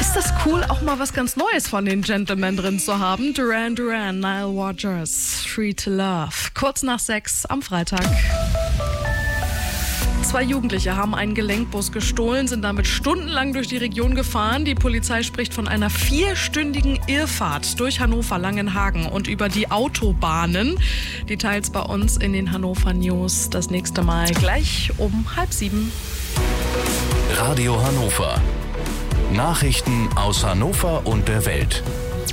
Ist das cool, auch mal was ganz Neues von den Gentlemen drin zu haben? Duran Duran, Nile Rodgers, Free to Love. Kurz nach 6 am Freitag. 2 Jugendliche haben einen Gelenkbus gestohlen, sind damit stundenlang durch die Region gefahren. Die Polizei spricht von einer 4-stündigen Irrfahrt durch Hannover-Langenhagen und über die Autobahnen. Details bei uns in den Hannover News. Das nächste Mal gleich um 6:30. Radio Hannover. Nachrichten aus Hannover und der Welt.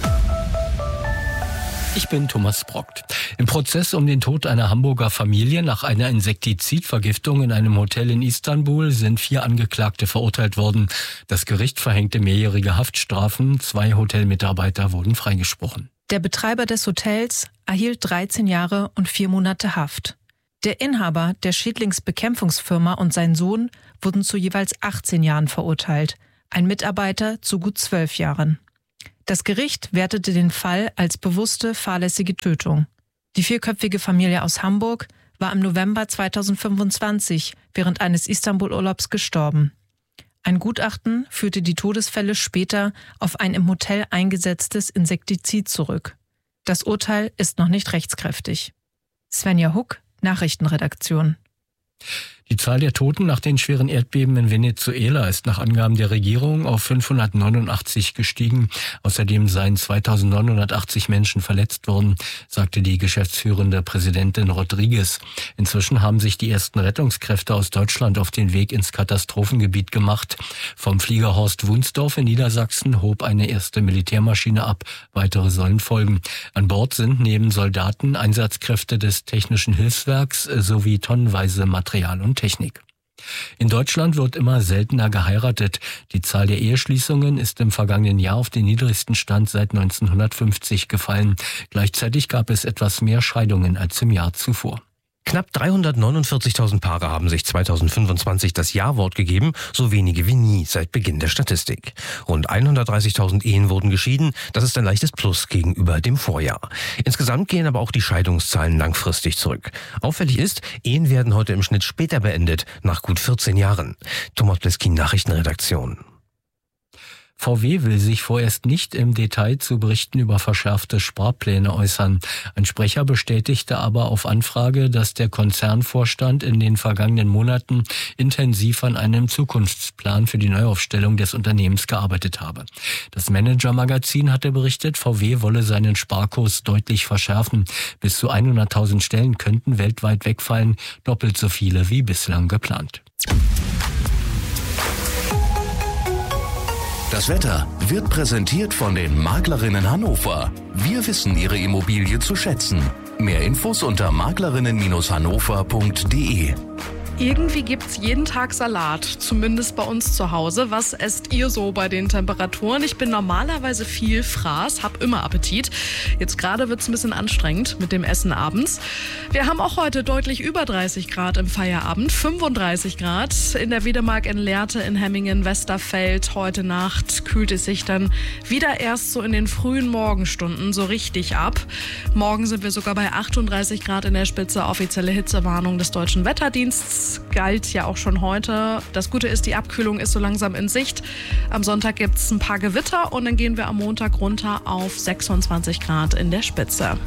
Ich bin Thomas Brockt. Im Prozess um den Tod einer Hamburger Familie nach einer Insektizidvergiftung in einem Hotel in Istanbul sind 4 Angeklagte verurteilt worden. Das Gericht verhängte mehrjährige Haftstrafen. 2 Hotelmitarbeiter wurden freigesprochen. Der Betreiber des Hotels erhielt 13 Jahre und 4 Monate Haft. Der Inhaber der Schädlingsbekämpfungsfirma und sein Sohn wurden zu jeweils 18 Jahren verurteilt. Ein Mitarbeiter zu gut 12 Jahren. Das Gericht wertete den Fall als bewusste, fahrlässige Tötung. Die 4-köpfige Familie aus Hamburg war im November 2025 während eines Istanbul-Urlaubs gestorben. Ein Gutachten führte die Todesfälle später auf ein im Hotel eingesetztes Insektizid zurück. Das Urteil ist noch nicht rechtskräftig. Svenja Huck, Nachrichtenredaktion. Die Zahl der Toten nach den schweren Erdbeben in Venezuela ist nach Angaben der Regierung auf 589 gestiegen. Außerdem seien 2980 Menschen verletzt worden, sagte die geschäftsführende Präsidentin Rodriguez. Inzwischen haben sich die ersten Rettungskräfte aus Deutschland auf den Weg ins Katastrophengebiet gemacht. Vom Flieger Horst Wunsdorf in Niedersachsen hob eine erste Militärmaschine ab. Weitere sollen folgen. An Bord sind neben Soldaten Einsatzkräfte des Technischen Hilfswerks sowie tonnenweise Material und Technik. In Deutschland wird immer seltener geheiratet. Die Zahl der Eheschließungen ist im vergangenen Jahr auf den niedrigsten Stand seit 1950 gefallen. Gleichzeitig gab es etwas mehr Scheidungen als im Jahr zuvor. Knapp 349.000 Paare haben sich 2025 das Ja-Wort gegeben, so wenige wie nie seit Beginn der Statistik. Rund 130.000 Ehen wurden geschieden, das ist ein leichtes Plus gegenüber dem Vorjahr. Insgesamt gehen aber auch die Scheidungszahlen langfristig zurück. Auffällig ist, Ehen werden heute im Schnitt später beendet, nach gut 14 Jahren. Thomas Pleskin, Nachrichtenredaktion. VW will sich vorerst nicht im Detail zu Berichten über verschärfte Sparpläne äußern. Ein Sprecher bestätigte aber auf Anfrage, dass der Konzernvorstand in den vergangenen Monaten intensiv an einem Zukunftsplan für die Neuaufstellung des Unternehmens gearbeitet habe. Das Manager-Magazin hatte berichtet, VW wolle seinen Sparkurs deutlich verschärfen. Bis zu 100.000 Stellen könnten weltweit wegfallen, doppelt so viele wie bislang geplant. Das Wetter wird präsentiert von den Maklerinnen Hannover. Wir wissen Ihre Immobilie zu schätzen. Mehr Infos unter maklerinnen-hannover.de. Irgendwie gibt's jeden Tag Salat, zumindest bei uns zu Hause. Was esst ihr so bei den Temperaturen? Ich bin normalerweise viel Fraß, hab immer Appetit. Jetzt gerade wird's ein bisschen anstrengend mit dem Essen abends. Wir haben auch heute deutlich über 30 Grad im Feierabend, 35 Grad in der Wedemark, in Lehrte, in Hemmingen, Westerfeld. Heute Nacht kühlt es sich dann wieder erst so in den frühen Morgenstunden so richtig ab. Morgen sind wir sogar bei 38 Grad in der Spitze. Offizielle Hitzewarnung des Deutschen Wetterdienstes galt ja auch schon heute. Das Gute ist, die Abkühlung ist so langsam in Sicht. Am Sonntag gibt es ein paar Gewitter und dann gehen wir am Montag runter auf 26 Grad in der Spitze.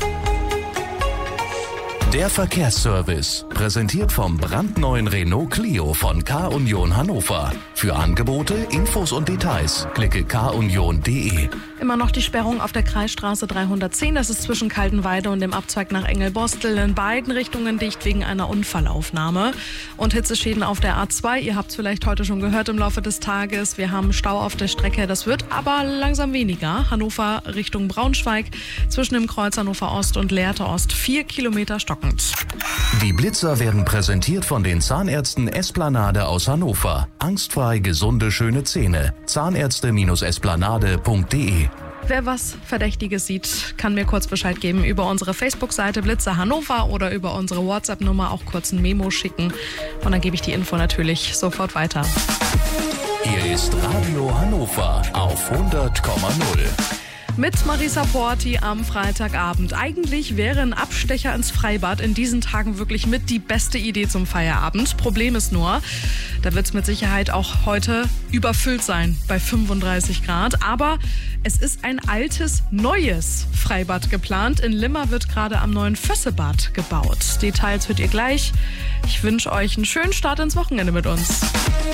Der Verkehrsservice, präsentiert vom brandneuen Renault Clio von K-Union Hannover. Für Angebote, Infos und Details klicke kunion.de. Immer noch die Sperrung auf der Kreisstraße 310. Das ist zwischen Kaltenweide und dem Abzweig nach Engelbostel. In beiden Richtungen dicht wegen einer Unfallaufnahme. Und Hitzeschäden auf der A2. Ihr habt es vielleicht heute schon gehört im Laufe des Tages. Wir haben Stau auf der Strecke. Das wird aber langsam weniger. Hannover Richtung Braunschweig. Zwischen dem Kreuz Hannover Ost und Lehrte Ost 4 Kilometer stockend. Die Blitzer werden präsentiert von den Zahnärzten Esplanade aus Hannover. Angstfrei gesunde, schöne Zähne. Zahnärzte-esplanade.de. Wer was Verdächtiges sieht, kann mir kurz Bescheid geben über unsere Facebook-Seite Blitzer Hannover oder über unsere WhatsApp-Nummer auch kurz ein Memo schicken. Und dann gebe ich die Info natürlich sofort weiter. Hier ist Radio Hannover auf 100,0. Mit Marisa Porti am Freitagabend. Eigentlich wäre ein Abstecher ins Freibad in diesen Tagen wirklich mit die beste Idee zum Feierabend. Problem ist nur, da wird es mit Sicherheit auch heute überfüllt sein bei 35 Grad. Aber es ist ein altes, neues Freibad geplant. In Limmer wird gerade am neuen Vössebad gebaut. Details hört ihr gleich. Ich wünsche euch einen schönen Start ins Wochenende mit uns.